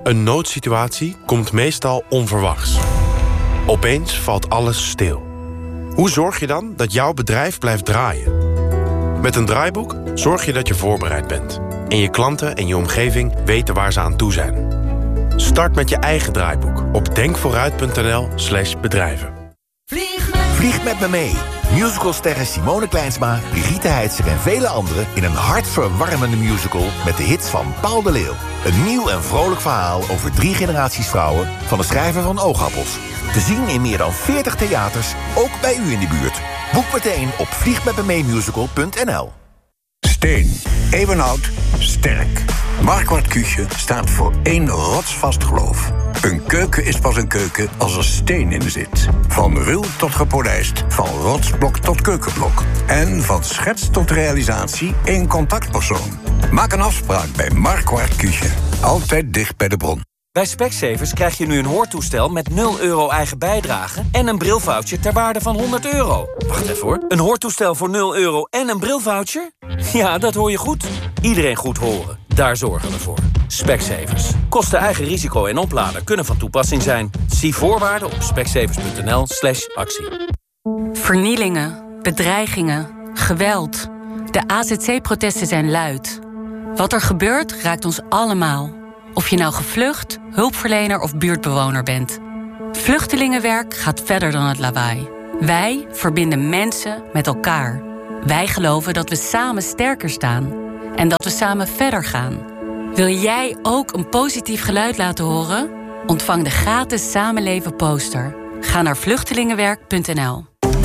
Een noodsituatie komt meestal onverwachts. Opeens valt alles stil. Hoe zorg je dan dat jouw bedrijf blijft draaien? Met een draaiboek zorg je dat je voorbereid bent. En je klanten en je omgeving weten waar ze aan toe zijn. Start met je eigen draaiboek op denkvooruit.nl/bedrijven. Vlieg met me mee. Musicalsterren Simone Kleinsma, Brigitte Heitzer en vele anderen in een hartverwarmende musical met de hits van Paul de Leeuw. Een nieuw en vrolijk verhaal over 3 generaties vrouwen van de schrijver van Oogappels. Te zien in meer dan 40 theaters, ook bij u in de buurt. Boek meteen op vliegmetmemeemusical.nl. Steen. Eeuwenoud. Sterk. Marquardt Küche staat voor 1 rotsvast geloof. Een keuken is pas een keuken als er steen in zit. Van ruw tot gepolijst, van rotsblok tot keukenblok. En van schets tot realisatie 1 contactpersoon. Maak een afspraak bij Marquardt Küche. Altijd dicht bij de bron. Bij Specsavers krijg je nu een hoortoestel met €0 eigen bijdrage en een brilvoucher ter waarde van €100. Wacht even hoor. Een hoortoestel voor €0 en een brilvoucher? Ja, dat hoor je goed. Iedereen goed horen. Daar zorgen we voor. Specsavers. Kosten eigen risico en oplader kunnen van toepassing zijn. Zie voorwaarden op specsavers.nl/actie. Vernielingen, bedreigingen, geweld. De AZC-protesten zijn luid. Wat er gebeurt raakt ons allemaal. Of je nou gevlucht, hulpverlener of buurtbewoner bent. Vluchtelingenwerk gaat verder dan het lawaai. Wij verbinden mensen met elkaar. Wij geloven dat we samen sterker staan. En dat we samen verder gaan. Wil jij ook een positief geluid laten horen? Ontvang de gratis Samenleven poster. Ga naar vluchtelingenwerk.nl.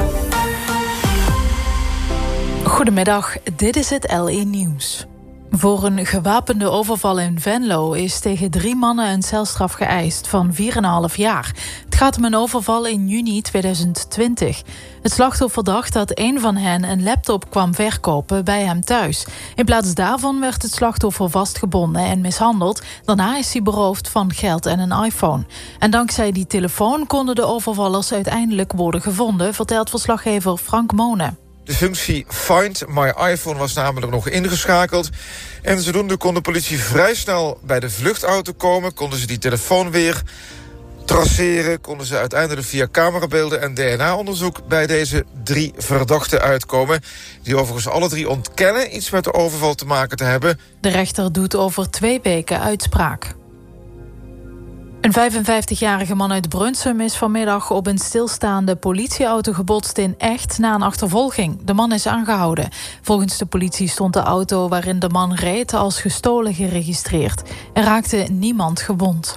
Goedemiddag, dit is het LE Nieuws. Voor een gewapende overval in Venlo is tegen 3 mannen een celstraf geëist van 4,5 jaar. Het gaat om een overval in juni 2020. Het slachtoffer dacht dat een van hen een laptop kwam verkopen bij hem thuis. In plaats daarvan werd het slachtoffer vastgebonden en mishandeld. Daarna is hij beroofd van geld en een iPhone. En dankzij die telefoon konden de overvallers uiteindelijk worden gevonden, vertelt verslaggever Frank Monen. De functie Find My iPhone was namelijk nog ingeschakeld. En zodoende kon de politie vrij snel bij de vluchtauto komen. Konden ze die telefoon weer traceren. Konden ze uiteindelijk via camerabeelden en DNA-onderzoek bij deze 3 verdachten uitkomen. Die overigens alle 3 ontkennen iets met de overval te maken te hebben. De rechter doet over 2 weken uitspraak. Een 55-jarige man uit Brunsum is vanmiddag op een stilstaande politieauto gebotst in Echt na een achtervolging. De man is aangehouden. Volgens de politie stond de auto waarin de man reed als gestolen geregistreerd. Er raakte niemand gewond.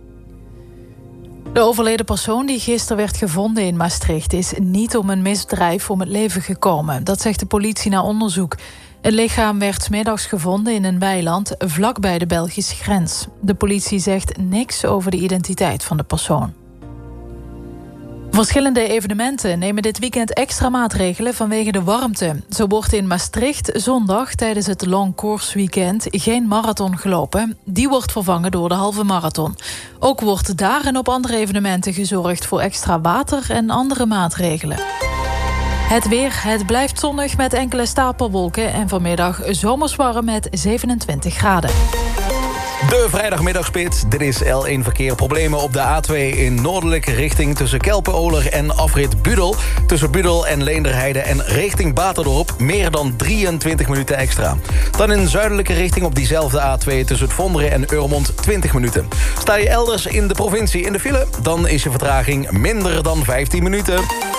De overleden persoon die gisteren werd gevonden in Maastricht is niet om een misdrijf om het leven gekomen. Dat zegt de politie na onderzoek. Het lichaam werd 's middags gevonden in een weiland vlakbij de Belgische grens. De politie zegt niks over de identiteit van de persoon. Verschillende evenementen nemen dit weekend extra maatregelen vanwege de warmte. Zo wordt in Maastricht zondag tijdens het Long Course Weekend geen marathon gelopen. Die wordt vervangen door de halve marathon. Ook wordt daar en op andere evenementen gezorgd voor extra water en andere maatregelen. Het weer, het blijft zonnig met enkele stapelwolken en vanmiddag zomers warm met 27 graden. De vrijdagmiddagspits. Dit is L1 verkeer. Problemen op de A2 in noordelijke richting tussen Kelpen-Oler en afrit Budel. Tussen Budel en Leenderheide en richting Baterdorp meer dan 23 minuten extra. Dan in zuidelijke richting op diezelfde A2 tussen het Vonderen en Urmond 20 minuten. Sta je elders in de provincie in de file, dan is je vertraging minder dan 15 minuten.